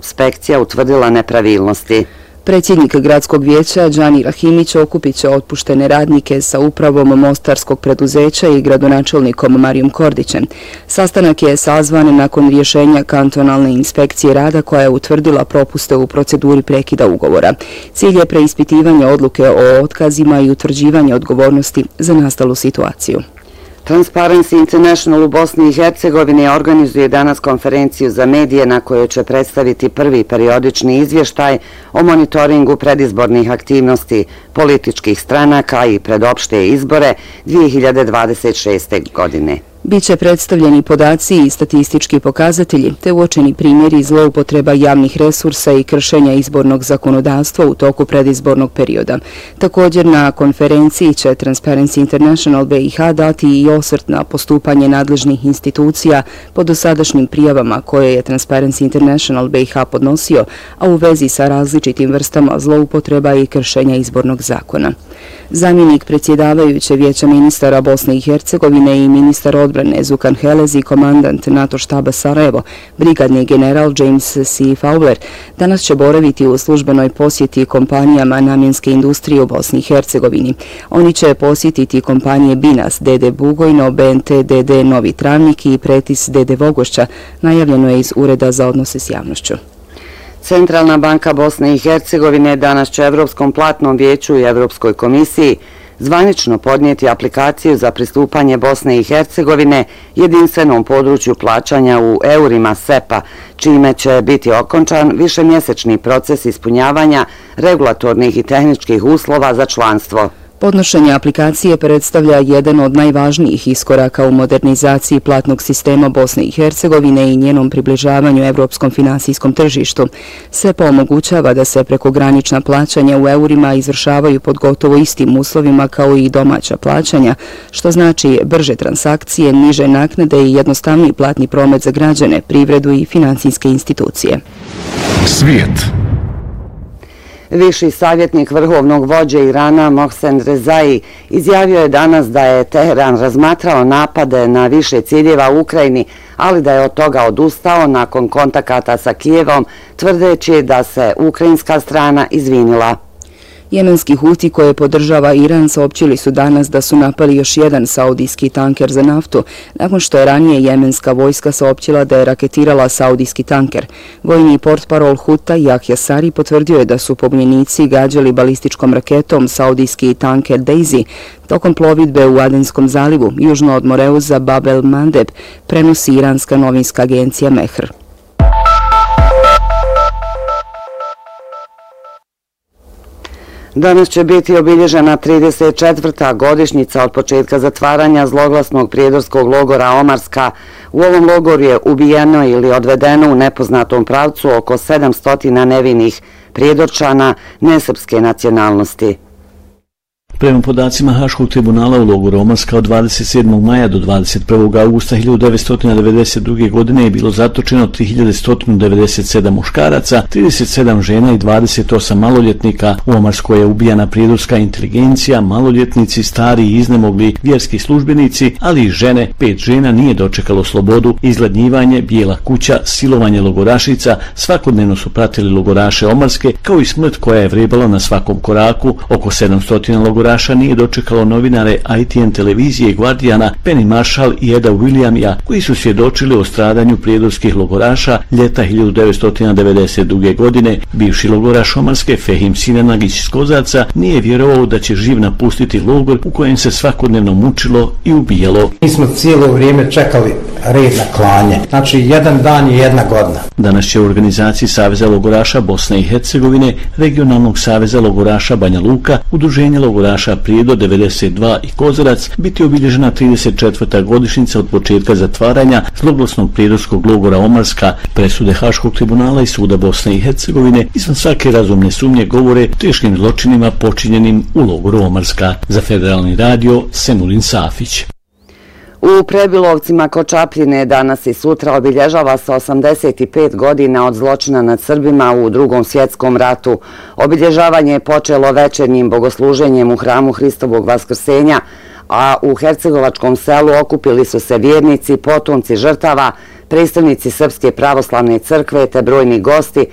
inspekcija utvrdila nepravilnosti. Predsjednik gradskog vijeća Đani Rahimić okupit će otpuštene radnike sa upravom mostarskog preduzeća i gradonačelnikom Marijom Kordićem. Sastanak je sazvan nakon rješenja kantonalne inspekcije rada koja je utvrdila propuste u proceduri prekida ugovora. Cilj je preispitivanje odluke o otkazima i utvrđivanje odgovornosti za nastalu situaciju. Transparency International u Bosni i Hercegovini organizuje danas konferenciju za medije na kojoj će predstaviti prvi periodični izvještaj o monitoringu predizbornih aktivnosti političkih stranaka i predopšte izbore 2026. godine. Biće predstavljeni podaci i statistički pokazatelji, te uočeni primjeri zloupotreba javnih resursa i kršenja izbornog zakonodavstva u toku predizbornog perioda. Također na konferenciji će Transparency International BiH dati i osvrt na postupanje nadležnih institucija po dosadašnjim prijavama koje je Transparency International BiH podnosio, a u vezi sa različitim vrstama zloupotreba i kršenja izbornog zakona. Zamjenik predsjedavajuće Vijeća ministara Bosne i Hercegovine i ministar odbrane Zukan Helez i komandant NATO štaba Sarajevo, brigadni general James C. Fowler, danas će boraviti u službenoj posjeti kompanijama namjenske industrije u Bosni i Hercegovini. Oni će posjetiti kompanije Binas, D.D. Bugojno, BNT, D.D. Novi Travnik i Pretis, D.D. Vogošća, najavljeno je iz Ureda za odnose s javnošću. Centralna banka Bosne i Hercegovine danas će Evropskom platnom vijeću i Evropskoj komisiji zvanično podnijeti aplikaciju za pristupanje Bosne i Hercegovine jedinstvenom području plaćanja u eurima SEPA, čime će biti okončan višemjesečni proces ispunjavanja regulatornih i tehničkih uslova za članstvo. Podnošenje aplikacije predstavlja jedan od najvažnijih iskoraka u modernizaciji platnog sistema Bosne i Hercegovine i njenom približavanju evropskom finansijskom tržištu. SEPA omogućava da se prekogranična plaćanja u eurima izvršavaju pod gotovo istim uslovima kao i domaća plaćanja, što znači brže transakcije, niže naknade i jednostavniji platni promet za građane, privredu i finansijske institucije. Svijet. Viši savjetnik vrhovnog vođe Irana Mohsen Rezai izjavio je danas da je Teheran razmatrao napade na više ciljeva u Ukrajini, ali da je od toga odustao nakon kontakata sa Kijevom, tvrdeći da se ukrajinska strana izvinila. Jemenski Huti koje podržava Iran saopćili su danas da su napali još jedan saudijski tanker za naftu, nakon što je ranije jemenska vojska saopćila da je raketirala saudijski tanker. Vojni portparol Huta Jahja Sari potvrdio je da su pobunjenici gađali balističkom raketom saudijski tanker Daisy tokom plovidbe u Adenskom zalivu, južno od Moreuza Bab el Mandeb, prenosi iranska novinska agencija Mehr. Danas će biti obilježena 34. godišnjica od početka zatvaranja zloglasnog prijedorskog logora Omarska. U ovom logoru je ubijeno ili odvedeno u nepoznatom pravcu oko 700 nevinih prijedorčana nesrpske nacionalnosti. Prema podacima Haškog tribunala u logoru Omarska od 27. maja do 21. augusta 1992. godine je bilo zatočeno 3197 muškaraca, 37 žena i 28 maloljetnika. U Omarskoj je ubijana prijedorska inteligencija, maloljetnici, stari i iznemogli vjerski službenici, ali i žene. 5 žena nije dočekalo slobodu, izgladnjivanje, bijela kuća, silovanje logorašica, svakodnevno su pratili logoraše Omarske, kao i smrt koja je vrebala na svakom koraku. Oko 700 logoraša nije dočekalo novinare ITN televizije i Guardiana, Penny Marshall i Eda Williamja, koji su svjedočili o stradanju prijedorskih logoraša ljeta 1992. godine. Bivši logoraš Omarske Fehim Sinanagić iz Kozaca nije vjerovao da će živ napustiti logor u kojem se svakodnevno mučilo i ubijalo. Mi smo cijelo vrijeme čekali red na klanje. Znači, jedan dan je jedna godina. Danas će u organizaciji Saveza logoraša Bosne i Hercegovine, Regionalnog saveza logoraša Banja Luka, Udruženja logoraša Prijedor 92 i Kozarac biti obilježena 34. godišnjica od početka zatvaranja zloglasnog prijedorskog logora Omarska. Presude Haškog tribunala i Suda Bosne i Hercegovine izvan svake razumne sumnje govore o teškim zločinima počinjenim u logoru Omarska. Za Federalni radio Senulin Safić. U Prebilovcima kod Čapljine danas i sutra obilježava se 85 godina od zločina nad Srbima u Drugom svjetskom ratu. Obilježavanje je počelo večernjim bogosluženjem u hramu Hristovog Vaskrsenja, a u Hercegovačkom selu okupili su se vjernici, potomci žrtava, predstavnici Srpske pravoslavne crkve te brojni gosti